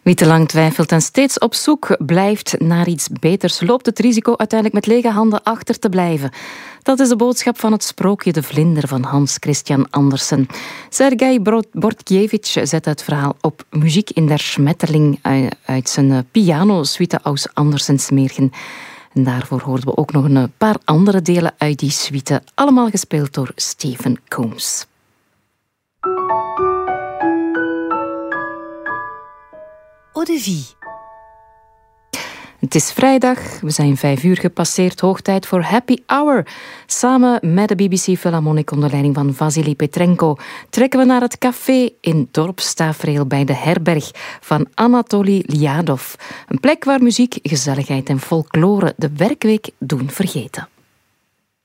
Wie te lang twijfelt en steeds op zoek blijft naar iets beters, loopt het risico uiteindelijk met lege handen achter te blijven. Dat is de boodschap van het sprookje De Vlinder van Hans Christian Andersen. Sergej Bortkiewicz zet het verhaal op muziek in der Schmetterling uit zijn pianosuite aus Andersens Märchen. En daarvoor hoorden we ook nog een paar andere delen uit die suite, allemaal gespeeld door Stephen Combs. Eau de vie. Het is vrijdag, we zijn 5 uur gepasseerd, hoog tijd voor Happy Hour. Samen met de BBC Philharmonic onder leiding van Vasily Petrenko trekken we naar het café in dorpstafereel bij de herberg van Anatoly Liadov. Een plek waar muziek, gezelligheid en folklore de werkweek doen vergeten.